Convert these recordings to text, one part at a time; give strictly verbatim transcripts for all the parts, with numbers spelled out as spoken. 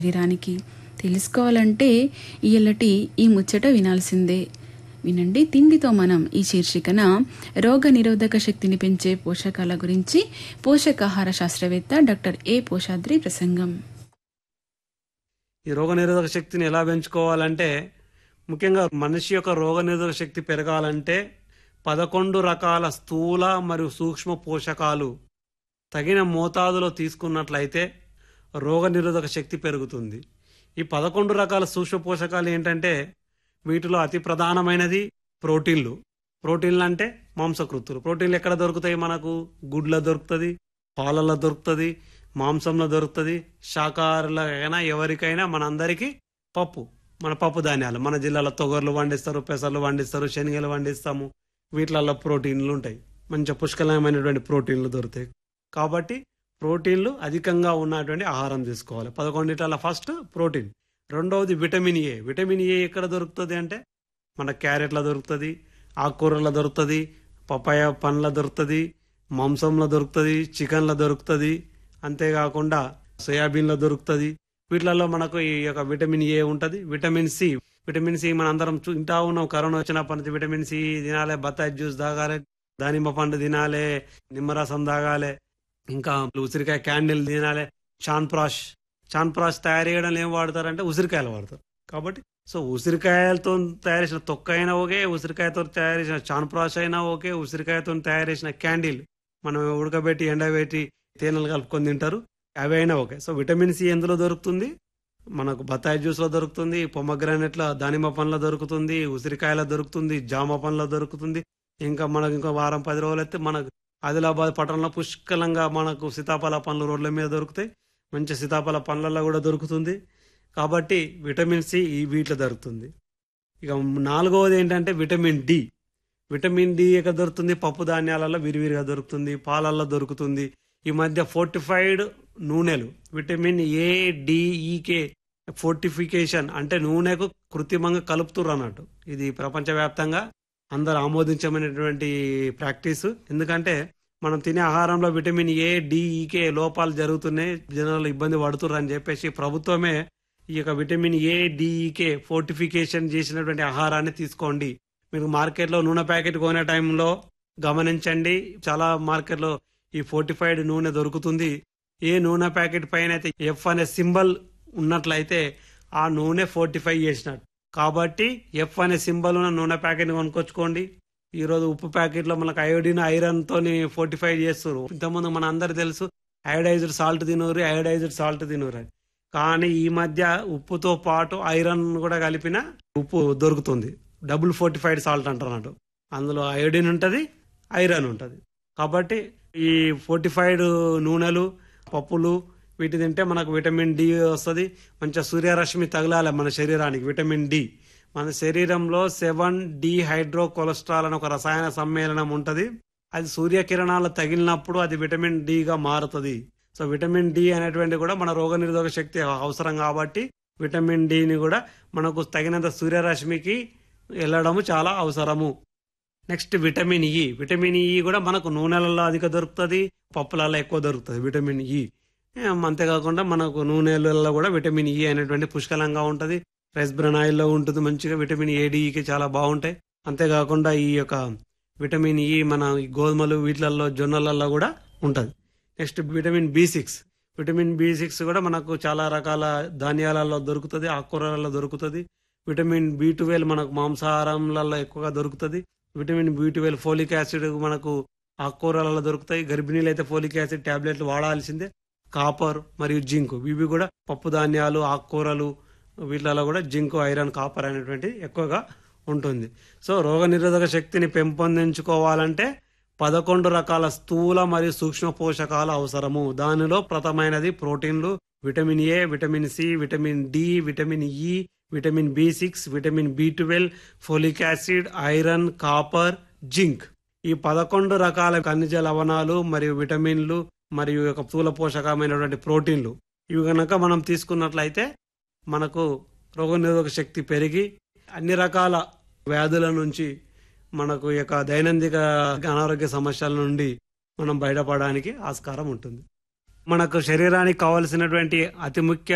శరీరానికి తెలుసుకోవాలంటే ఇయ్యలటి ఈ ముచ్చట వినాల్సిందే. వినండి తిండితో మనం ఈ శీర్షికన రోగ నిరోధక శక్తిని పెంచే పోషకాల గురించి పోషకాహార శాస్త్రవేత్త డాక్టర్ ఏ పోషాద్రి ప్రసంగం. ఈ రోగ నిరోధక శక్తిని ఎలా పెంచుకోవాలంటే, ముఖ్యంగా మనిషి యొక్క రోగ నిరోధక శక్తి పెరగాలంటే పదకొండు రకాల స్థూల మరియు సూక్ష్మ పోషకాలు తగిన మోతాదులో తీసుకున్నట్లయితే రోగ నిరోధక శక్తి పెరుగుతుంది. ఈ పదకొండు రకాల సూక్ష్మ పోషకాలు ఏంటంటే, వీటిలో అతి ప్రధానమైనది ప్రోటీన్లు. ప్రోటీన్లు అంటే మాంసకృత్తులు. ప్రోటీన్లు ఎక్కడ దొరుకుతాయి? మనకు గుడ్ల దొరుకుతుంది, పాలల్లో దొరుకుతుంది, మాంసంలో దొరుకుతుంది. శాకాహారులైనా ఎవరికైనా మనందరికీ పప్పు, మన పప్పు ధాన్యాలు, మన జిల్లాలో తొగర్లు పండిస్తారు, పెసర్లు పండిస్తారు, శనగలు పండిస్తాము. వీటిలలో ప్రోటీన్లు ఉంటాయి, మంచి పుష్కలమైనటువంటి ప్రోటీన్లు దొరుకుతాయి. కాబట్టి ప్రోటీన్లు అధికంగా ఉన్నటువంటి ఆహారం తీసుకోవాలి. పదకొండిట్ల ఫస్ట్ ప్రోటీన్. రెండవది విటమిన్ ఏ. విటమిన్ ఏ ఎక్కడ దొరుకుతుంది అంటే మన క్యారెట్లో దొరుకుతుంది, ఆకుకూరలో దొరుకుతుంది, పపాయ పండ్ల దొరుకుతుంది, మాంసంలో దొరుకుతుంది, చికెన్లో దొరుకుతుంది, అంతేకాకుండా సోయాబీన్లో దొరుకుతుంది. వీటిలలో మనకు ఈ యొక్క విటమిన్ ఏ ఉంటుంది. Vitamin C. విటమిన్ సి మన అందరం తింటా ఉన్నాం. కరోనా వచ్చినప్పటి నుంచి విటమిన్ సి తినాలి, బత్తాయి జ్యూస్ తాగాలి, దానిమ్మ పండు తినాలి, నిమ్మరసం తాగాలి, ఇంకా ఉసిరికాయ క్యాండిల్ తినాలి. చాన్ప్రాష్ చాన్ప్రాష్ తయారు చేయడం ఏం వాడతారంటే ఉసిరికాయలు వాడతారు. కాబట్టి సో ఉసిరికాయలతో తయారు చేసిన తొక్క అయినా ఓకే, ఉసిరికాయతో తయారు చేసిన చాన్ప్రాష్ అయినా ఓకే, ఉసిరికాయతో తయారు చేసిన క్యాండిల్ మనం ఉడకబెట్టి ఎండబెట్టి తేనెలు కలుపుకొని తింటారు, అవి అయినా ఓకే. సో విటమిన్ సి ఎందులో దొరుకుతుంది? మనకు బత్తాయి జ్యూస్లో దొరుకుతుంది, పొమగ్రానెట్ల దానిమ్మ పండ్లో దొరుకుతుంది, ఉసిరికాయలో దొరుకుతుంది, జామ పండ్లో దొరుకుతుంది. ఇంకా మనకు ఇంకో వారం పది రోజులు అయితే మనకు ఆదిలాబాద్ పట్టణంలో పుష్కలంగా మనకు సీతాఫల పండ్లు రోడ్ల మీద దొరుకుతాయి. మంచి సీతాఫల పండ్లలో కూడా దొరుకుతుంది. కాబట్టి విటమిన్ సి ఈ వీటిలో దొరుకుతుంది. ఇక నాలుగవది ఏంటంటే విటమిన్ డి. విటమిన్ డి ఎక్కడ దొరుకుతుంది? పప్పు ధాన్యాలలో విరివిరిగా దొరుకుతుంది, పాలల్లో దొరుకుతుంది. ఈ మధ్య ఫోర్టిఫైడ్ నూనెలు, విటమిన్ ఏ డిఈకే ఫోర్టిఫికేషన్ అంటే నూనెకు కృత్రిమంగా కలుపుతుర్రు అన్నట్టు. ఇది ప్రపంచవ్యాప్తంగా అందరు ఆమోదించమైనటువంటి ప్రాక్టీస్. ఎందుకంటే మనం తినే ఆహారంలో విటమిన్ ఏ డిఈకే లోపాలు జరుగుతున్నాయి, జనాలు ఇబ్బంది పడుతుర్రు అని చెప్పేసి ప్రభుత్వమే ఈ యొక్క విటమిన్ ఏ డిఈకే ఫోర్టిఫికేషన్ చేసినటువంటి ఆహారాన్ని తీసుకోండి. మీరు మార్కెట్లో నూనె ప్యాకెట్ కొనే టైంలో గమనించండి, చాలా మార్కెట్లో ఈ ఫోర్టిఫైడ్ నూనె దొరుకుతుంది. ఏ నూనె ప్యాకెట్ పైన అయితే ఎఫ్ అనే సింబల్ ఉన్నట్లయితే ఆ నూనె ఫోర్టిఫై చేసినట్టు. కాబట్టి ఎఫ్ అనే సింబల్ ఉన్న నూనె ప్యాకెట్ కొనుక్కొచ్చుకోండి. ఈ రోజు ఉప్పు ప్యాకెట్లో మనకు అయోడిన్ ఐరన్ తోని ఫోర్టిఫై చేస్తారు. ఇంతకుముందు మన అందరు తెలుసు అయోడైజ్డ్ సాల్ట్ తినూరు, అయోడైజ్డ్ సాల్ట్ తినూరు. కానీ ఈ మధ్య ఉప్పుతో పాటు ఐరన్ కూడా కలిపిన ఉప్పు దొరుకుతుంది, డబుల్ ఫోర్టిఫైడ్ సాల్ట్ అంటున్నట్టు. అందులో అయోడిన్ ఉంటుంది, ఐరన్ ఉంటుంది. కాబట్టి ఈ ఫోర్టిఫైడ్ నూనెలు, పప్పులు వీటి తింటే మనకు విటమిన్ డి వస్తుంది. మంచిగా సూర్యరశ్మి తగలాలి మన శరీరానికి. విటమిన్ డి మన శరీరంలో సెవెన్ డి హైడ్రో కొలెస్ట్రాల్ అని ఒక రసాయన సమ్మేళనం ఉంటుంది. అది సూర్యకిరణాలు తగిలినప్పుడు అది విటమిన్ డిగా మారుతుంది. సో విటమిన్ డి అనేటువంటి కూడా మన రోగ నిరోధక శక్తి అవసరం. కాబట్టి విటమిన్ డిని కూడా మనకు తగినంత సూర్యరశ్మికి వెళ్ళడము చాలా అవసరము. Next vitamin E. Vitamin E కూడా మనకు నూనెలలో అధిక దొరుకుతుంది, పప్పులలో ఎక్కువ దొరుకుతుంది విటమిన్ ఇ. అంతేకాకుండా మనకు నూనెలలో కూడా విటమిన్ ఇ అనేటువంటి పుష్కలంగా ఉంటుంది. రైస్ బ్రాన్ ఆయిల్లో ఉంటుంది మంచిగా. విటమిన్ ఏడికి చాలా బాగుంటాయి. అంతేకాకుండా ఈ యొక్క విటమిన్ ఇ మన గోధుమలు వీటిలలో జొన్నలలో కూడా ఉంటుంది. Next vitamin B six. Vitamin B six కూడా మనకు చాలా రకాల ధాన్యాలలో దొరుకుతుంది, ఆకుకూరలలో దొరుకుతుంది. విటమిన్ బి ట్వెల్వ్ మనకు మాంసాహారంలలో ఎక్కువగా దొరుకుతుంది. Vitamin B twelve folic acid మనకు ఆకుకూరలలో దొరుకుతాయి. గర్భిణీలు అయితే ఫోలిక్ యాసిడ్ టాబ్లెట్లు వాడాల్సిందే. కాపర్ మరియు జింక్ ఇవి కూడా పప్పు ధాన్యాలు, ఆకుకూరలు వీటిలలో కూడా జింక్, ఐరన్, కాపర్ అనేటువంటి ఎక్కువగా ఉంటుంది. సో రోగ నిరోధక శక్తిని పెంపొందించుకోవాలంటే పదకొండు రకాల స్థూల మరియు సూక్ష్మ పోషకాలు అవసరము. దానిలో ప్రథమైనది ప్రోటీన్లు, vitamin A, vitamin C, vitamin D, vitamin E, vitamin B six, vitamin B twelve, folic acid, iron, copper, zinc. ఈ పదకొండు రకాల ఖనిజ లవణాలు మరియు విటమిన్లు మరియు యొక్క స్థూల పోషకమైనటువంటి ప్రోటీన్లు ఇవి కనుక మనం తీసుకున్నట్లయితే మనకు రోగనిరోధక శక్తి పెరిగి అన్ని రకాల వ్యాధుల నుంచి, మనకు యొక్క దైనందిక అనారోగ్య సమస్యల నుండి మనం బయటపడడానికి ఆస్కారం ఉంటుంది. మనకు శరీరానికి కావలసినటువంటి అతి ముఖ్య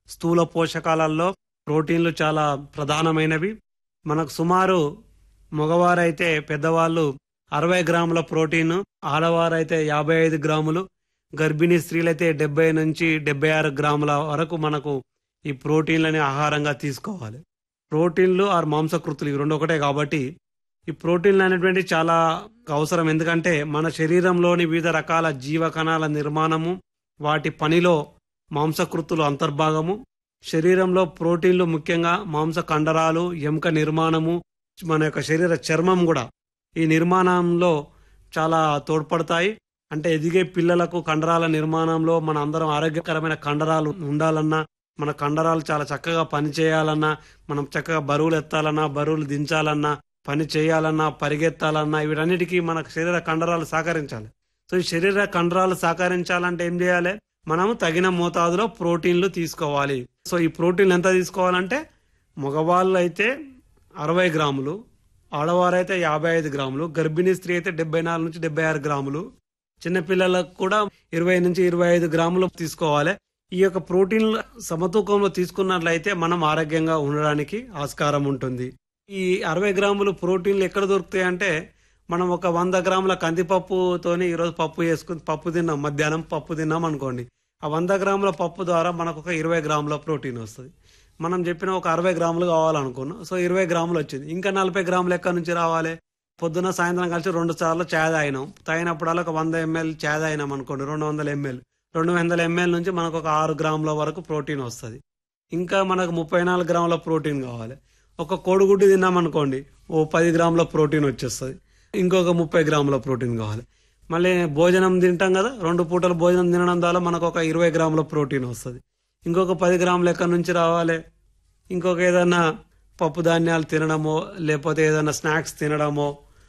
స్థూల పోషకాలలో ప్రోటీన్లు చాలా ప్రధానమైనవి. మనకు సుమారు మగవారైతే పెద్దవాళ్ళు అరవై గ్రాముల ప్రోటీన్, ఆడవారైతే యాభై ఐదు గ్రాములు, గర్భిణీ స్త్రీలైతే డెబ్బై నుంచి డెబ్బై ఆరు గ్రాముల వరకు మనకు ఈ ప్రోటీన్లని ఆహారంగా తీసుకోవాలి. ప్రోటీన్లు ఆర్ మాంసకృతులు ఇవి రెండు ఒకటే కాబట్టి ఈ ప్రోటీన్లు అనేటువంటి చాలా అవసరం. ఎందుకంటే మన శరీరంలోని వివిధ రకాల జీవ కణాల నిర్మాణము, వాటి పనిలో మాంసకృతులు అంతర్భాగము. శరీరంలో ప్రోటీన్లు ముఖ్యంగా మాంస కండరాలు, ఎముక నిర్మాణము, మన యొక్క శరీర చర్మం కూడా ఈ నిర్మాణంలో చాలా తోడ్పడతాయి. అంటే ఎదిగే పిల్లలకు కండరాల నిర్మాణంలో మన అందరం ఆరోగ్యకరమైన కండరాలు ఉండాలన్నా, మన కండరాలు చాలా చక్కగా పని చేయాలన్నా, మనం చక్కగా బరువులు ఎత్తాలన్నా, బరువులు దించాలన్నా, పని చేయాలన్నా, పరిగెత్తాలన్నా వీటన్నిటికీ మన శరీర కండరాలు సహకరించాలి. సో ఈ శరీర కండరాలు సహకరించాలంటే ఏం చేయాలి? మనము తగిన మోతాదులో ప్రోటీన్లు తీసుకోవాలి. సో ఈ ప్రోటీన్లు ఎంత తీసుకోవాలంటే మగవాళ్ళు అయితే అరవై గ్రాములు, ఆడవారైతే యాభై ఐదు గ్రాములు, గర్భిణీ స్త్రీ అయితే డెబ్బై నాలుగు నుంచి డెబ్బై ఆరు గ్రాములు, చిన్నపిల్లలకు కూడా ఇరవై నుంచి ఇరవై ఐదు గ్రాములు తీసుకోవాలి. ఈ యొక్క ప్రోటీన్ సమతూకంలో తీసుకున్నట్లయితే మనం ఆరోగ్యంగా ఉండడానికి ఆస్కారం ఉంటుంది. ఈ అరవై గ్రాములు ప్రోటీన్లు ఎక్కడ దొరుకుతాయి అంటే, మనం ఒక వంద గ్రాముల కందిపప్పుతోని ఈరోజు పప్పు వేసుకుని పప్పు తిన్నాం, మధ్యాహ్నం పప్పు తిన్నాం అనుకోండి, ఆ వంద గ్రాముల పప్పు ద్వారా మనకు ఒక ఇరవై గ్రాముల ప్రోటీన్ వస్తుంది. మనం చెప్పిన ఒక అరవై గ్రాములు కావాలనుకున్నాం, సో ఇరవై గ్రాములు వచ్చింది. ఇంకా నలభై గ్రాములు ఎక్కడి నుంచి రావాలి? పొద్దున సాయంత్రం కలిసి రెండు సార్లు చాయ్ తాగినాం, తాగినప్పుడల్లా ఒక వంద ఎంఎల్ చాయ్ తాగినాం అనుకోండి, రెండు వందల ఎంఎల్ రెండు వందల ఎంఎల్ నుంచి మనకు ఒక ఆరు గ్రాముల వరకు ప్రోటీన్ వస్తుంది. ఇంకా మనకు ముప్పై నాలుగు గ్రాముల ప్రోటీన్ కావాలి. ఒక కోడిగుడ్డు తిన్నామనుకోండి, ఓ పది గ్రాముల ప్రోటీన్ వచ్చేస్తుంది. ఇంకొక ముప్పై గ్రాముల ప్రోటీన్ కావాలి. మళ్ళీ భోజనం తింటాం కదా, రెండు పూటలు భోజనం తినడం ద్వారా మనకు ఒక ఇరవై గ్రాముల ప్రోటీన్ వస్తుంది. ఇంకొక పది గ్రాములు ఎక్కడి నుంచి రావాలి? ఇంకొక ఏదైనా పప్పు ధాన్యాలు తినడమో, లేకపోతే ఏదైనా స్నాక్స్ తినడమో,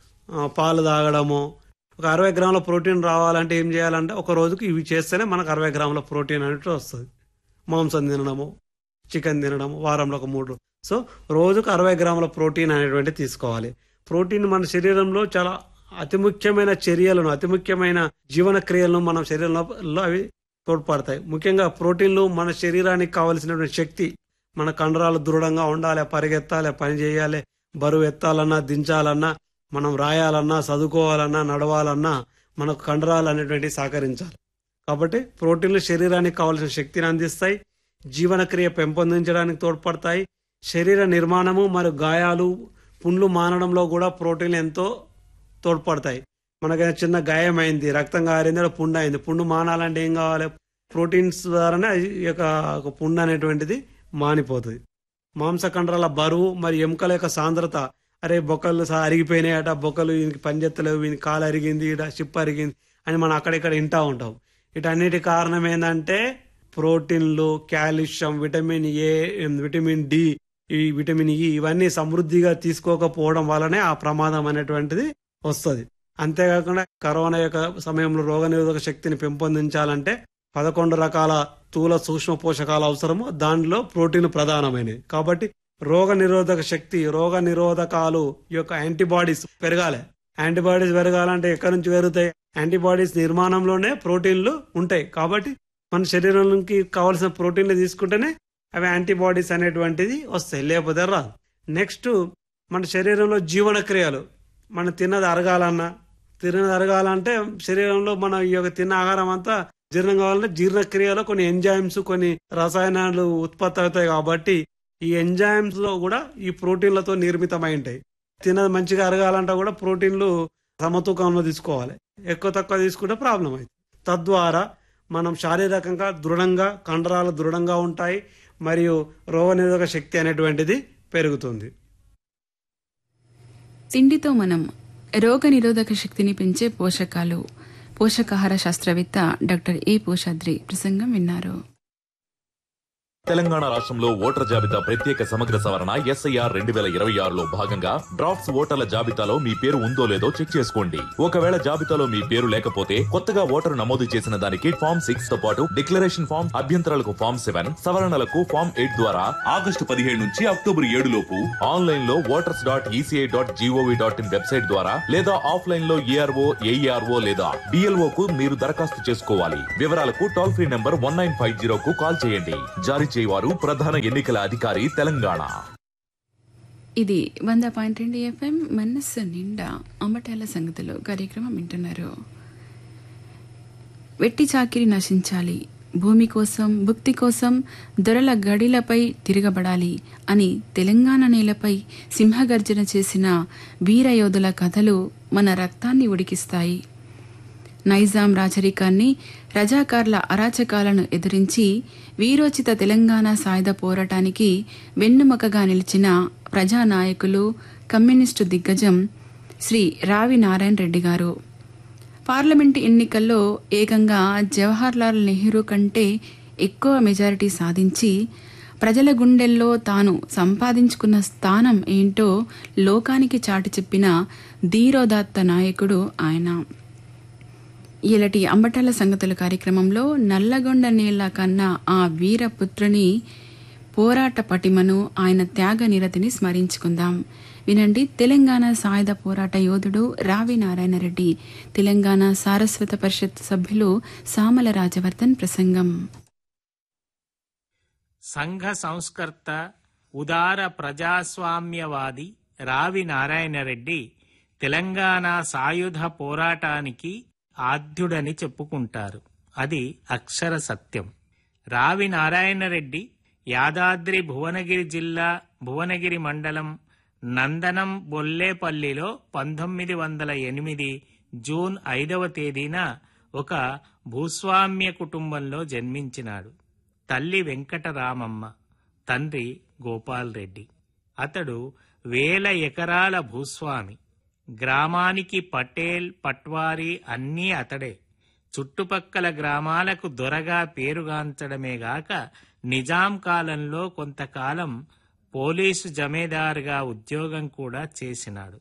పాలు తాగడమో, ఒక అరవై గ్రాముల ప్రోటీన్ రావాలంటే ఏం చేయాలంటే ఒక రోజుకి ఇవి చేస్తేనే మనకు అరవై గ్రాముల ప్రోటీన్ అనేవి వస్తుంది. మాంసం తినడము, చికెన్ తినడము, వారంలో ఒక మూడు. సో రోజుకు అరవై గ్రాముల ప్రోటీన్ అనేటువంటి తీసుకోవాలి. ప్రోటీన్ మన శరీరంలో చాలా అతి ముఖ్యమైన చర్యలను, అతి ముఖ్యమైన జీవన క్రియలను మన శరీరంలో అవి తోడ్పడతాయి. ముఖ్యంగా ప్రోటీన్లు మన శరీరానికి కావలసినటువంటి శక్తి, మన కండరాలు దృఢంగా ఉండాలి, పరిగెత్తాలి, పని చేయాలి, బరువు ఎత్తాలన్నా, దించాలన్నా, మనం రాయాలన్నా, చదువుకోవాలన్నా, నడవాలన్నా మనకు కండరాలు అనేటువంటి సహకరించాలి. కాబట్టి ప్రోటీన్లు శరీరానికి కావలసిన శక్తిని అందిస్తాయి, జీవనక్రియ పెంపొందించడానికి తోడ్పడతాయి. శరీర నిర్మాణము మరియు గాయాలు, పుండ్లు మానడంలో కూడా ప్రోటీన్లు ఎంతో తోడ్పడతాయి. మనకైనా చిన్న గాయం అయింది, రక్తం గారింది, పుండు అయింది, పుండు మానాలంటే ఏం కావాలి? ప్రోటీన్స్ ద్వారానే ఈ యొక్క పుండు అనేటువంటిది మానిపోతుంది. మాంసకండరాల బరువు మరి ఎముకల యొక్క సాంద్రత, అరే బొక్కలు అరిగిపోయినాయట, బొక్కలు వీనికి పనిచేత్తలేవు, వీనికి కాలు అరిగింది, ఇట షిప్ అరిగింది అని మనం అక్కడిక్కడ వింటా ఉంటాం. వీటన్నిటి కారణం ఏంటంటే ప్రోటీన్లు, calcium, vitamin A, vitamin D, ఈ విటమిన్ ఈ ఇవన్నీ సమృద్ధిగా తీసుకోకపోవడం వల్లనే ఆ ప్రమాదం అనేటువంటిది వస్తుంది. అంతేకాకుండా కరోనా యొక్క సమయంలో రోగనిరోధక శక్తిని పెంపొందించాలంటే పదకొండు రకాల స్థూల సూక్ష్మ పోషకాలు అవసరము, దానిలో ప్రోటీన్ ప్రధానమైనవి. కాబట్టి రోగ నిరోధక శక్తి, రోగ నిరోధకాలు ఈ యొక్క యాంటీబాడీస్ పెరగాలి. యాంటీబాడీస్ పెరగాలంటే ఎక్కడి నుంచి పెరుగుతాయి? యాంటీబాడీస్ నిర్మాణంలోనే ప్రోటీన్లు ఉంటాయి. కాబట్టి మన శరీరంలోకి కావాల్సిన ప్రోటీన్లు తీసుకుంటేనే అవి యాంటీబాడీస్ అనేటువంటిది వస్తాయి, లేకపోతే రాదు. నెక్స్ట్ మన శరీరంలో జీవన క్రియలు, మనం తిన్నది అరగాలన్నా, తిన్నది అరగాలంటే శరీరంలో మన ఈ యొక్క తిన్న ఆహారం అంతా జీర్ణం కావాలంటే జీర్ణక్రియలో కొన్ని ఎంజైమ్స్, కొన్ని రసాయనాలు ఉత్పత్తి అవుతాయి. కాబట్టి ఈ ఎంజైమ్స్ లో కూడా ఈ ప్రోటీన్లతో నిర్మితమై ఉంటాయి. తిన్నది మంచిగా అరగాలంటే కూడా ప్రోటీన్లు సమతూకంలో తీసుకోవాలి. ఎక్కువ తక్కువ తీసుకుంటే ప్రాబ్లం అవుతుంది. తద్వారా మనం శారీరకంగా దృఢంగా, కండరాలు దృఢంగా ఉంటాయి మరియు రోగనిరోధక శక్తి అనేటువంటిది పెరుగుతుంది. తిండితో మనం రోగ నిరోధక శక్తిని పెంచే పోషకాలు, పోషకాహార శాస్త్రవేత్త డాక్టర్ ఏ పోషాద్రి ప్రసంగం విన్నారు. తెలంగాణ రాష్ట్రంలో ఓటర్ జాబితా ప్రత్యేక సమగ్ర సవరణ ఎస్ఐఆర్ రెండు వేల ఇరవై ఆరులో భాగంగా డ్రాఫ్ట్స్ ఓటర్ల జాబితాలో మీ పేరు ఉందో లేదో చెక్ చేసుకోండి. ఒకవేళ జాబితాలో మీ పేరు లేకపోతే కొత్తగా ఓటరు నమోదు చేసిన దానికి ఫామ్ సిక్స్ తో పాటు డిక్లరేషన్ ఫామ్, అభ్యంతరాలకు ఫామ్ సెవెన్, సవరణలకు ఫామ్ ఎయిట్ ద్వారా ఆగస్టు పదిహేడు నుంచి అక్టోబర్ ఏడు లోపు ఆన్లైన్ లో voters dot ECI dot GOV dot in website ద్వారా లేదా ఆఫ్లైన్ లో ఏఆర్ఓ, ఏఈఆర్ఓ లేదా డిఎల్ఓ కు మీరు దరఖాస్తు చేసుకోవాలి. వివరాలకు toll free number one nine five zero కు కాల్ చేయండి. జారీ చేయువారు ప్రధాన ఎన్నికల అధికారి తెలంగాణ. ఇది వంద పాయింట్ రెండు ఎఫ్ఎం మనస్సు నిండా అమ్మటాల సంగతులు కార్యక్రమం వింటున్నారు. వెట్టి చాకిరి నశించాలి, భూమి కోసం భుక్తి కోసం దొరల గడిలపై తిరగబడాలి అని తెలంగాణ నేలపై సింహగర్జన చేసిన వీరయోధుల కథలు మన రక్తాన్ని ఉడికిస్తాయి. నైజాం రాజరికాన్ని, రజాకార్ల అరాచకాలను ఎదిరించి వీరోచిత తెలంగాణ సాయుధ పోరాటానికి వెన్నుముకగా నిలిచిన ప్రజానాయకులు, కమ్యూనిస్టు దిగ్గజం శ్రీ రావి నారాయణ రెడ్డి గారు. పార్లమెంటు ఎన్నికల్లో ఏకంగా జవహర్లాల్ నెహ్రూ కంటే ఎక్కువ మెజారిటీ సాధించి ప్రజల గుండెల్లో తాను సంపాదించుకున్న స్థానం ఏంటో లోకానికి చాటి చెప్పిన ధీరోదాత్త నాయకుడు ఆయన. ఇలాంటి అంబటాల సంగతుల కార్యక్రమంలో నల్లగొండ నేల కన్నా ఆ వీరపుత్రుని పోరాట పటిమను, ఆయన త్యాగ నిరతిని స్మరించుకుందాం. వినండి, తెలంగాణ సాయుధ పోరాట యోధుడు రావి నారాయణ రెడ్డి, తెలంగాణ సారస్వత పరిషత్ సభ్యులు సామల రాజవర్ధన్ ప్రసంగం. సంఘ సంస్కర్త, ఉదార ప్రజాస్వామ్యవాది రావి నారాయణ రెడ్డి తెలంగాణ సాయుధ పోరాటానికి ఆద్యుడని చెప్పుకుంటారు. అది అక్షర సత్యం. రావి నారాయణ రెడ్డి యాదాద్రి భువనగిరి జిల్లా భువనగిరి మండలం నందనం బొల్లేపల్లిలో పంతొమ్మిది వందల ఎనిమిది జూన్ ఐదవ తేదీన ఒక భూస్వామ్య కుటుంబంలో జన్మించినాడు. తల్లి వెంకటరామమ్మ, తండ్రి గోపాల్ రెడ్డి. అతడు వేల ఎకరాల భూస్వామి. గ్రామానికి పటేల్, పట్వారీ అన్నీ అతడే. చుట్టుపక్కల గ్రామాలకు దొరగా పేరుగాంచడమేగాక నిజాం కాలంలో కొంతకాలం పోలీసు జమేదారుగా ఉద్యోగం కూడా చేసినాడు.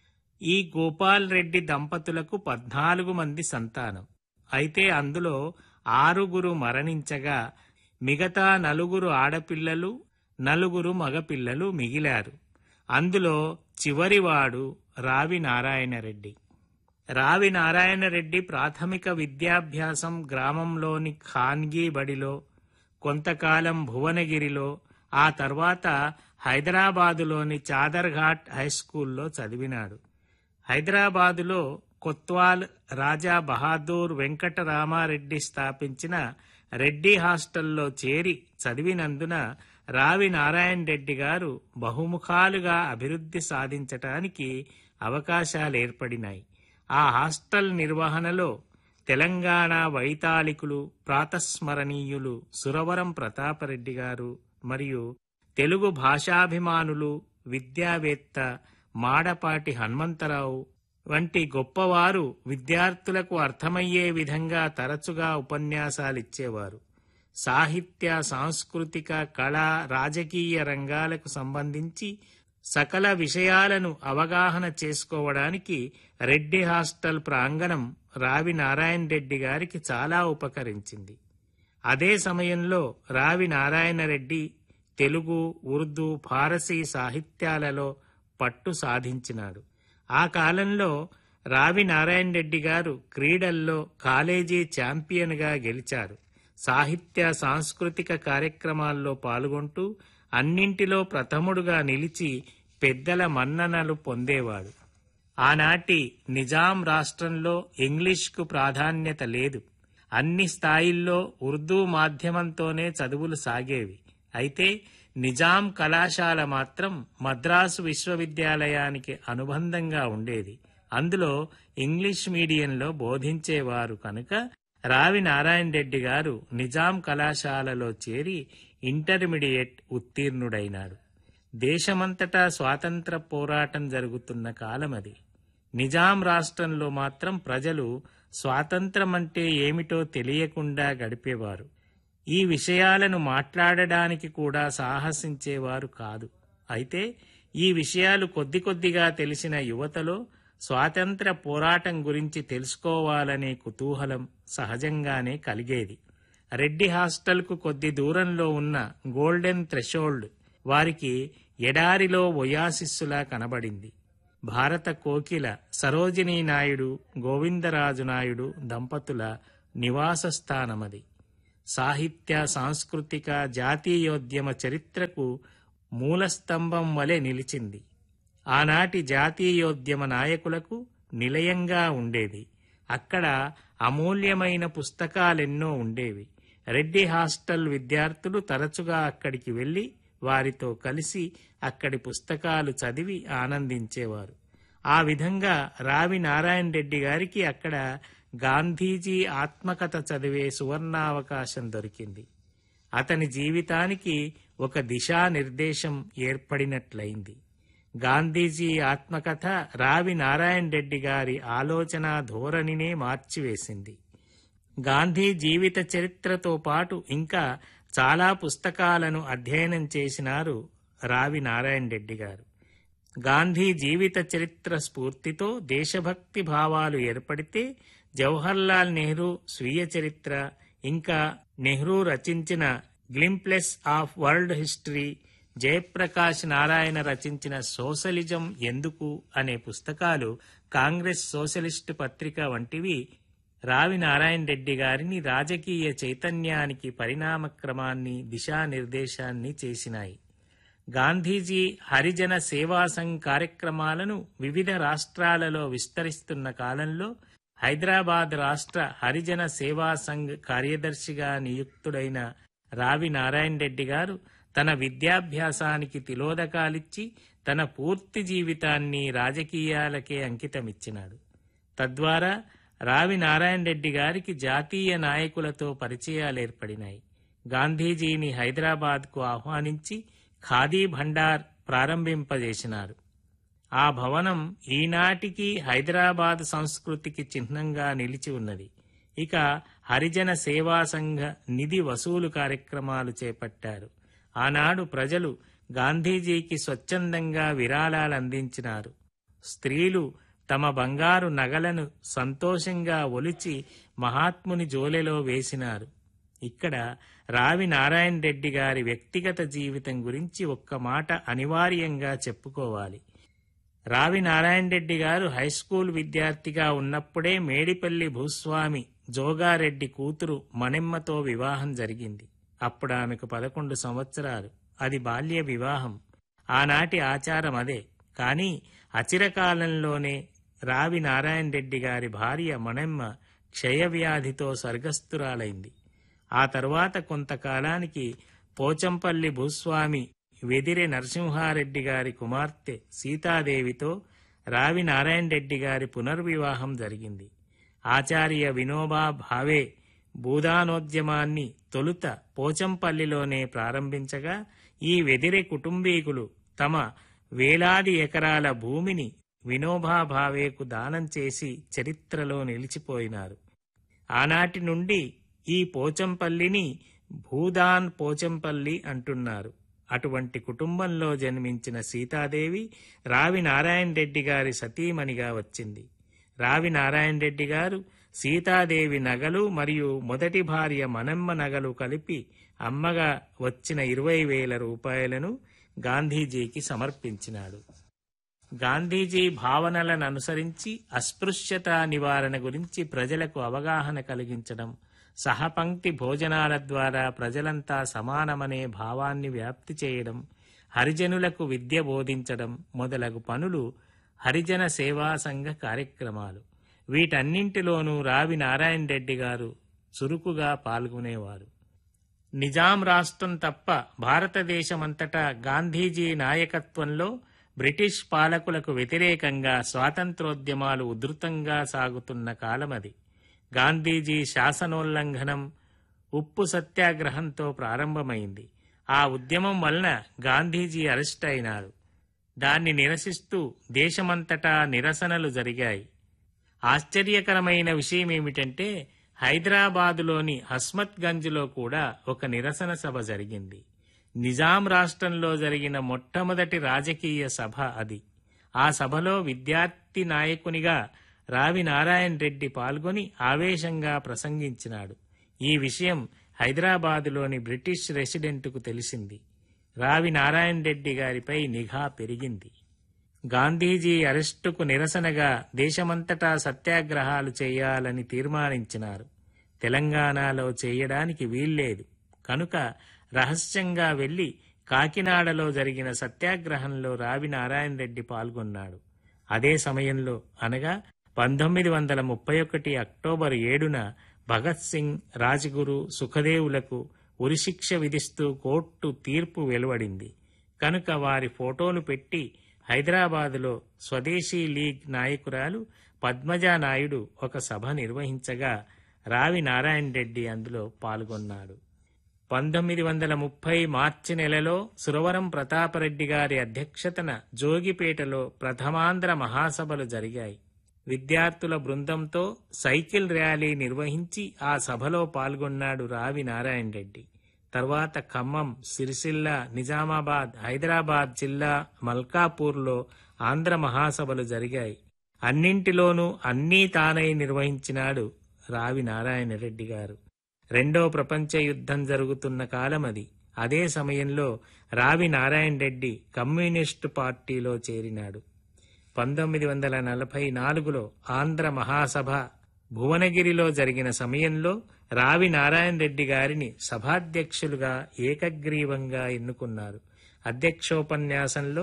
ఈ గోపాల్ రెడ్డి దంపతులకు పద్నాలుగు మంది సంతానం. అయితే అందులో ఆరుగురు మరణించగా మిగతా నలుగురు ఆడపిల్లలు, నలుగురు మగపిల్లలు మిగిలారు. అందులో చివరివాడు రావి నారాయణ రెడ్డి. రావి నారాయణ రెడ్డి ప్రాథమిక విద్యాభ్యాసం గ్రామంలోని ఖాన్గీ బడిలో, కొంతకాలం భువనగిరిలో, ఆ తర్వాత హైదరాబాదులోని చాదర్ఘాట్ హైస్కూల్లో చదివినాడు. హైదరాబాదులో కొత్వాల్ రాజా బహాదూర్ వెంకటరామారెడ్డి స్థాపించిన రెడ్డి హాస్టల్లో చేరి చదివినందున రావి నారాయణ రెడ్డి గారు బహుముఖాలుగా అభివృద్ధి సాధించటానికి అవకాశాలేర్పడినాయి. ఆ హాస్టల్ నిర్వహణలో తెలంగాణ వైతాళికులు, ప్రాతస్మరణీయులు సురవరం ప్రతాపరెడ్డి గారు మరియు తెలుగు భాషాభిమానులు, విద్యావేత్త మాడపాటి హనుమంతరావు వంటి గొప్పవారు విద్యార్థులకు అర్థమయ్యే విధంగా తరచుగా ఉపన్యాసాలిచ్చేవారు. సాహిత్య, సాంస్కృతిక, కళా, రాజకీయ రంగాలకు సంబంధించి సకల విషయాలను అవగాహన చేసుకోవడానికి రెడ్డి హాస్టల్ ప్రాంగణం రావి నారాయణ రెడ్డి గారికి చాలా ఉపకరించింది. అదే సమయంలో రావి నారాయణ రెడ్డి తెలుగు, ఉర్దూ, ఫారసీ సాహిత్యాలలో పట్టు సాధించినాడు. ఆ కాలంలో రావి నారాయణ రెడ్డి గారు క్రీడల్లో కాలేజీ ఛాంపియన్గా గెలిచారు. సాహిత్య, సాంస్కృతిక కార్యక్రమాల్లో పాల్గొంటూ అన్నింటిలో ప్రథముడుగా నిలిచి పెద్దల మన్ననలు పొందేవాడు. ఆనాటి నిజాం రాష్ట్రంలో ఇంగ్లీష్కు ప్రాధాన్యత లేదు. అన్ని స్థాయిల్లో ఉర్దూ మాధ్యమంతోనే చదువులు సాగేవి. అయితే నిజాం కళాశాల మాత్రం మద్రాసు విశ్వవిద్యాలయానికి అనుబంధంగా ఉండేది. అందులో ఇంగ్లీష్ మీడియంలో బోధించేవారు కనుక రావి నారాయణ రెడ్డి గారు నిజాం కళాశాలలో చేరి ఇంటర్మీడియట్ ఉత్తీర్ణుడైనాడు. దేశమంతటా స్వాతంత్ర పోరాటం జరుగుతున్న కాలమది. నిజాం రాష్ట్రంలో మాత్రం ప్రజలు స్వాతంత్రమంటే ఏమిటో తెలియకుండా గడిపేవారు. ఈ విషయాలను మాట్లాడడానికి కూడా సాహసించేవారు కాదు. అయితే ఈ విషయాలు కొద్ది కొద్దిగా తెలిసిన యువతలో స్వాతంత్ర పోరాటం గురించి తెలుసుకోవాలనే కుతూహలం సహజంగానే కలిగేది. రెడ్డి హాస్టల్కు కొద్ది దూరంలో ఉన్న గోల్డెన్ థ్రెషోల్డ్ వారికి ఎడారిలో ఒయాసిస్సులా కనబడింది. భారత కోకిల సరోజినీ నాయుడు, గోవిందరాజు నాయుడు దంపతుల నివాస స్థానమది. సాహిత్య, సాంస్కృతిక, జాతీయోద్యమ చరిత్రకు మూలస్తంభం వలె నిలిచింది. ఆనాటి జాతీయోద్యమ నాయకులకు నిలయంగా ఉండేది. అక్కడ అమూల్యమైన పుస్తకాలెన్నో ఉండేవి. రెడ్డి హాస్టల్ విద్యార్థులు తరచుగా అక్కడికి వెళ్లి వారితో కలిసి అక్కడి పుస్తకాలు చదివి ఆనందించేవారు. ఆ విధంగా రావి నారాయణ రెడ్డి గారికి అక్కడ గాంధీజీ ఆత్మకథ చదివే సువర్ణావకాశం దొరికింది. అతని జీవితానికి ఒక దిశానిర్దేశం ఏర్పడినట్లయింది. గాంధీజీ ఆత్మకథ రావి నారాయణ రెడ్డి గారి ఆలోచన ధోరణినే మార్చివేసింది. గాంధీ జీవిత చరిత్రతో పాటు ఇంకా చాలా పుస్తకాలను అధ్యయనం చేసినారు రావి నారాయణ రెడ్డి గారు. గాంధీ జీవిత చరిత్ర స్ఫూర్తితో దేశభక్తి భావాలు ఏర్పడితే జవహర్లాల్ నెహ్రూ స్వీయ చరిత్ర, ఇంకా నెహ్రూ రచించిన గ్లింప్లెస్ of world history, Jayaprakash Narayana రచించిన సోషలిజం ఎందుకు అనే పుస్తకాలు, కాంగ్రెస్ సోషలిస్టు పత్రిక వంటివి రావి నారాయణ రెడ్డి గారిని రాజకీయ చైతన్యానికి పరిణామక్రమాన్ని, దిశానిర్దేశాన్ని చేసినాయి. గాంధీజీ హరిజన సేవా సంఘ్ కార్యక్రమాలను వివిధ రాష్ట్రాలలో విస్తరిస్తున్న కాలంలో హైదరాబాద్ రాష్ట్ర హరిజన సేవా సంఘ్ కార్యదర్శిగా నియుక్తుడైన రావి నారాయణ రెడ్డి గారు తన విద్యాభ్యాసానికి తిలోదకాలిచ్చి తన పూర్తి జీవితాన్ని రాజకీయాలకే అంకితమిచ్చినాడు. తద్వారా రావి నారాయణ రెడ్డి గారికి జాతీయ నాయకులతో పరిచయాలేర్పడినాయి. గాంధీజీని హైదరాబాద్కు ఆహ్వానించి ఖాదీ భండార్ ప్రారంభింపజేసినారు. ఆ భవనం ఈనాటికి హైదరాబాద్ సంస్కృతికి చిహ్నంగా నిలిచి ఉన్నది. ఇక హరిజన సేవా సంఘ నిధి వసూలు కార్యక్రమాలు చేపట్టారు. ఆనాడు ప్రజలు గాంధీజీకి స్వచ్ఛందంగా విరాళాలందించినారు. స్త్రీలు తమ బంగారు నగలను సంతోషంగా ఒలిచి మహాత్ముని జోలెలో వేసినారు. ఇక్కడ రావి నారాయణ రెడ్డి గారి వ్యక్తిగత జీవితం గురించి ఒక్క మాట అనివార్యంగా చెప్పుకోవాలి. రావి నారాయణ రెడ్డి గారు హైస్కూల్ విద్యార్థిగా ఉన్నప్పుడే మేడిపల్లి భూస్వామి జోగారెడ్డి కూతురు మణెమ్మతో వివాహం జరిగింది. అప్పుడు ఆమెకు పదకొండు సంవత్సరాలు. అది బాల్య వివాహం. ఆనాటి ఆచారం అదే. కానీ అచిరకాలంలోనే రావి నారాయణ రెడ్డి గారి భార్య మణెమ్మ క్షయవ్యాధితో స్వర్గస్థురాలైంది. ఆ తరువాత కొంతకాలానికి పోచంపల్లి భూస్వామి వెదిరె నరసింహారెడ్డి గారి కుమార్తె సీతాదేవితో రావి నారాయణ రెడ్డి గారి పునర్వివాహం జరిగింది. ఆచార్య వినోబా భావే భూదానోద్యమాన్ని తొలుత పోచంపల్లిలోనే ప్రారంభించగా ఈ వెదిరె కుటుంబీకులు తమ వేలాది ఎకరాల భూమిని వినోబా భావేకు దానం చేసి చరిత్రలో నిలిచిపోయినారు. ఆనాటి నుండి ఈ పోచంపల్లిని భూదాన్ పోచంపల్లి అంటున్నారు. అటువంటి కుటుంబంలో జన్మించిన సీతాదేవి రావి నారాయణ రెడ్డి గారి సతీమణిగా వచ్చింది. రావి నారాయణ రెడ్డి గారు సీతాదేవి నగలు మరియు మొదటి భార్య మణెమ్మ నగలు కలిపి అమ్మగా వచ్చిన ఇరవై వేల రూపాయలను గాంధీజీకి సమర్పించినాడు. గాంధీజీ భావనలను అనుసరించి అస్పృశ్యత నివారణ గురించి ప్రజలకు అవగాహన కలిగించడం, సహపంక్తి భోజనాల ద్వారా ప్రజలంతా సమానమనే భావాన్ని వ్యాప్తి చేయడం, హరిజనులకు విద్య బోధించడం మొదలగు పనులు హరిజన సేవా సంఘ కార్యక్రమాలు. వీటన్నింటిలోనూ రావి నారాయణ రెడ్డి గారు చురుకుగా పాల్గొనేవారు. నిజాం రాష్ట్రం తప్ప భారతదేశమంతటా గాంధీజీ నాయకత్వంలో బ్రిటిష్ పాలకులకు వ్యతిరేకంగా స్వాతంత్రోద్యమాలు ఉధృతంగా సాగుతున్న కాలమది. గాంధీజీ శాసనోల్లంఘనం, ఉప్పు సత్యాగ్రహంతో ప్రారంభమైంది. ఆ ఉద్యమం వలన గాంధీజీ అరెస్ట్ అయినారు. దాన్ని నిరసిస్తూ దేశమంతటా నిరసనలు జరిగాయి. ఆశ్చర్యకరమైన విషయమేమిటంటే హైదరాబాదులోని హస్మత్గంజ్లో కూడా ఒక నిరసన సభ జరిగింది. నిజాం రాష్ట్రంలో జరిగిన మొట్టమొదటి రాజకీయ సభ అది. ఆ సభలో విద్యార్థి నాయకునిగా రావి నారాయణ రెడ్డి పాల్గొని ఆవేశంగా ప్రసంగించినాడు. ఈ విషయం హైదరాబాదులోని బ్రిటిష్ రెసిడెంట్కు తెలిసింది. రావి నారాయణ రెడ్డి గారిపై నిఘా పెరిగింది. గాంధీజీ అరెస్టుకు నిరసనగా దేశమంతటా సత్యాగ్రహాలు చేయాలని తీర్మానించినారు. తెలంగాణలో చేయడానికి వీల్లేదు కనుక రహస్యంగా వెళ్లి కాకినాడలో జరిగిన సత్యాగ్రహంలో రావి నారాయణ రెడ్డి పాల్గొన్నాడు. అదే సమయంలో అనగా పంతొమ్మిది వందల ముప్పై ఒకటి అక్టోబర్ ఏడున భగత్ సింగ్, రాజ్గురు, సుఖదేవులకు ఉరిశిక్ష విధిస్తూ కోర్టు తీర్పు వెలువడింది కనుక వారి ఫోటోలు పెట్టి హైదరాబాదులో స్వదేశీ లీగ్ నాయకురాలు పద్మజా నాయుడు ఒక సభ నిర్వహించగా రావి నారాయణ రెడ్డి అందులో పాల్గొన్నాడు. పంతొమ్మిది వందల ముప్పై మార్చి నెలలో సురవరం ప్రతాపరెడ్డి గారి అధ్యక్షతన జోగిపేటలో ప్రథమాంధ్ర మహాసభలు జరిగాయి. విద్యార్థుల బృందంతో సైకిల్ ర్యాలీ నిర్వహించి ఆ సభలో పాల్గొన్నాడు రావి నారాయణ రెడ్డి. తర్వాత ఖమ్మం, సిరిసిల్ల, నిజామాబాద్, హైదరాబాద్ జిల్లా మల్కాపూర్లో ఆంధ్ర మహాసభలు జరిగాయి. అన్నింటిలోనూ అన్నీ తానై నిర్వహించినాడు రావి నారాయణ రెడ్డి గారు. రెండో ప్రపంచ యుద్ధం జరుగుతున్న కాలమది. అదే సమయంలో రావి నారాయణ రెడ్డి కమ్యూనిస్టు పార్టీలో చేరినాడు. పంతొమ్మిది వందల నలభై నాలుగులో ఆంధ్ర మహాసభ భువనగిరిలో జరిగిన సమయంలో రావి నారాయణ రెడ్డి గారిని సభాధ్యక్షులుగా ఏకగ్రీవంగా ఎన్నుకున్నారు. అధ్యక్షోపన్యాసంలో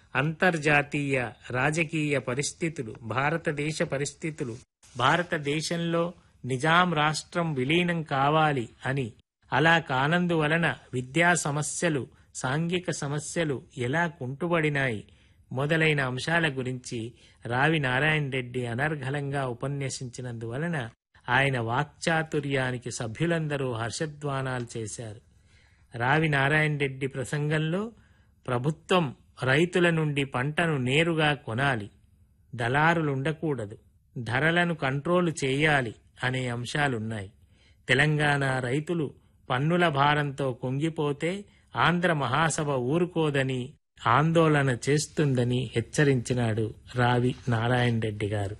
అంతర్జాతీయ రాజకీయ పరిస్థితులు, భారతదేశ పరిస్థితులు, భారతదేశంలో నిజాం రాష్ట్రం విలీనం కావాలి అని, అలా కానందువలన విద్యా సమస్యలు, సాంఘిక సమస్యలు ఎలా కుంటుబడినాయి మొదలైన అంశాల గురించి రావి నారాయణ రెడ్డి అనర్గళంగా ఉపన్యసించినందువలన ఆయన వాక్చాతుర్యానికి సభ్యులందరూ హర్షధ్వానాలు చేశారు. రావి నారాయణ రెడ్డి ప్రసంగంలో ప్రభుత్వం రైతుల నుండి పంటను నేరుగా కొనాలి, దళారులుండకూడదు, ధరలను కంట్రోలు చేయాలి అనే అంశాలున్నాయి. తెలంగాణ రైతులు పన్నుల భారంతో కుంగిపోతే ఆంధ్ర మహాసభ ఊరుకోదని, ఆందోళన చేస్తుందని హెచ్చరించినాడు రావి నారాయణ రెడ్డి గారు.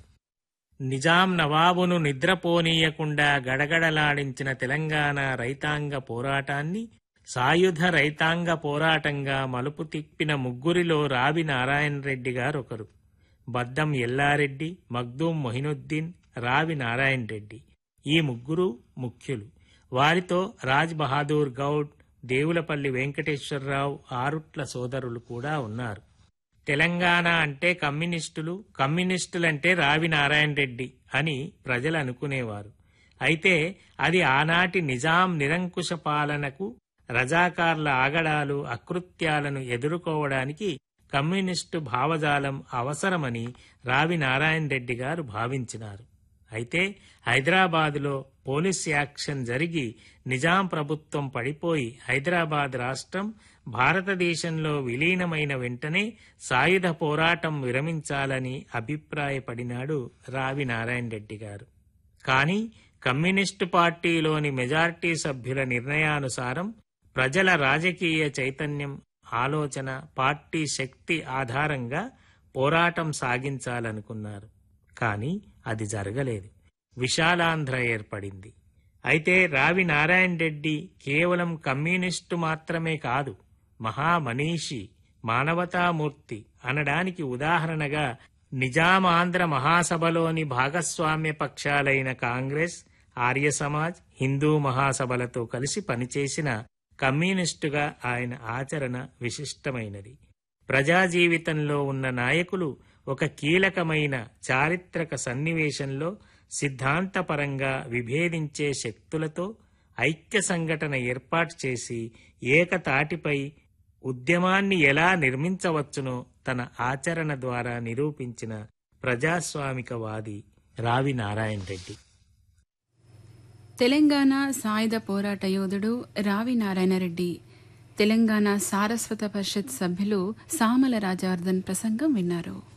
నిజాం నవాబును నిద్రపోనీయకుండా గడగడలాడించిన తెలంగాణ రైతాంగ పోరాటాన్ని సాయుధ రైతాంగ పోరాటంగా మలుపు తిప్పిన ముగ్గురిలో రావి నారాయణ రెడ్డి గారు ఒకరు. బద్దం ఎల్లారెడ్డి, మగ్దూం మొహినుద్దీన్, రావి నారాయణ రెడ్డి ఈ ముగ్గురు ముఖ్యులు. వారితో రాజ్ బహాదూర్ గౌడ్, దేవులపల్లి వెంకటేశ్వరరావు, ఆరుట్ల సోదరులు కూడా ఉన్నారు. తెలంగాణ అంటే కమ్యూనిస్టులు, కమ్యూనిస్టులంటే రావి నారాయణ రెడ్డి అని ప్రజలు అనుకునేవారు. అయితే అది ఆనాటి నిజాం నిరంకుశ పాలనకు, రజాకార్ల ఆగడాలు, అకృత్యాలను ఎదుర్కోవడానికి కమ్యూనిస్టు భావజాలం అవసరమని రావి నారాయణ రెడ్డి గారు భావించినారు. అయితే హైదరాబాదులో పోలీస్ యాక్షన్ జరిగి నిజాం ప్రభుత్వం పడిపోయి హైదరాబాద్ రాష్ట్రం భారతదేశంలో విలీనమైన వెంటనే సాయుధ పోరాటం విరమించాలని అభిప్రాయపడినాడు రావి నారాయణ రెడ్డి గారు. కానీ కమ్యూనిస్టు పార్టీలోని మెజార్టీ సభ్యుల నిర్ణయానుసారం ప్రజల రాజకీయ చైతన్యం, ఆలోచన, పార్టీ శక్తి ఆధారంగా పోరాటం సాగించాలనుకున్నారు. కానీ అది జరగలేదు. విశాలాంధ్ర ఏర్పడింది. అయితే రావి నారాయణ రెడ్డి కేవలం కమ్యూనిస్టు మాత్రమే కాదు, మహామనీషి, మానవతామూర్తి అనడానికి ఉదాహరణగా నిజామాంధ్ర మహాసభలోని భాగస్వామ్య పక్షాలైన కాంగ్రెస్, ఆర్య సమాజ్, హిందూ మహాసభలతో కలిసి పనిచేసిన కమ్యూనిస్టుగా ఆయన ఆచరణ విశిష్టమైనది. ప్రజా జీవితంలో ఉన్న నాయకులు ఒక కీలకమైన చారిత్రక సన్నివేశంలో సిద్ధాంతపరంగా విభేదించే శక్తులతో ఐక్య సంఘటన ఏర్పాటు చేసి ఏకతాటిపై ఉద్యమాన్ని ఎలా నిర్మించవచ్చునో తన ఆచరణ ద్వారా నిరూపించిన ప్రజాస్వామికవాది రావి నారాయణ రెడ్డి. తెలంగాణ సాయుధ పోరాట యోధుడు రావి నారాయణ రెడ్డి. తెలంగాణ సారస్వత పరిషత్ సభ్యులు సామల రాజవర్ధన్ ప్రసంగం విన్నారు.